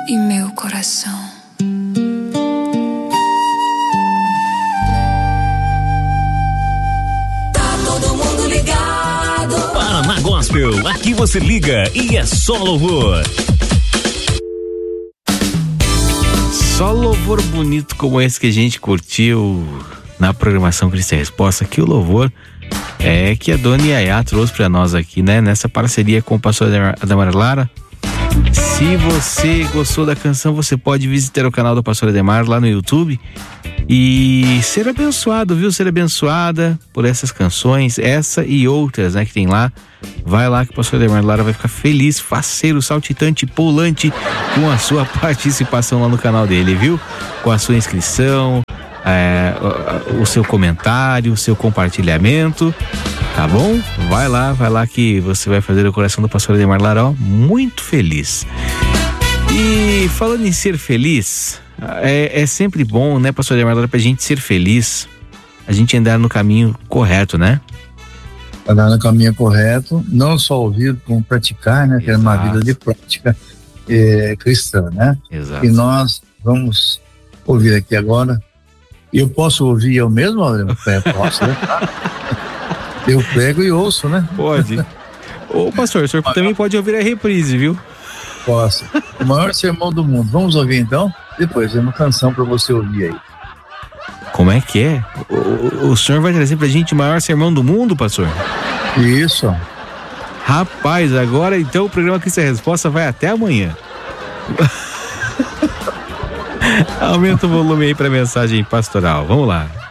e meu coração. Tá todo mundo ligado. Paraná Gospel, aqui você liga e é só louvor. Só louvor bonito como esse que a gente curtiu na programação Cristo é Resposta. Que o louvor é que a dona Yaya trouxe pra nós aqui, né? Nessa parceria com o pastor Ademar Lara. Se você gostou da canção, você pode visitar o canal do pastor Ademar lá no YouTube e ser abençoado, viu? Ser abençoada por essas canções, essa e outras, né? Que tem lá. Vai lá que o pastor Ademar Lara vai ficar feliz, faceiro, saltitante, pulante com a sua participação lá no canal dele, viu? Com a sua inscrição, o seu comentário, o seu compartilhamento, tá bom? Vai lá que você vai fazer o coração do pastor Ademar Lara muito feliz. E falando em ser feliz, é sempre bom, né, pastor Ademar Lara, pra gente ser feliz, a gente andar no caminho correto, né? Andar no caminho correto, não só ouvir, como praticar, né? Ter uma vida de prática cristã, né? Exato. E nós vamos ouvir aqui agora. Eu posso ouvir eu mesmo? Posso, né? Eu prego e ouço, né? Pode. Ô pastor, o senhor também pode ouvir a reprise, viu? Posso. O maior sermão do mundo. Vamos ouvir então? Depois, é uma canção para você ouvir aí. Como é que é? O senhor vai trazer pra gente o maior sermão do mundo, pastor? Isso. Rapaz, agora então o programa Cristo é Resposta vai até amanhã. Aumenta o volume aí pra mensagem pastoral. Vamos lá.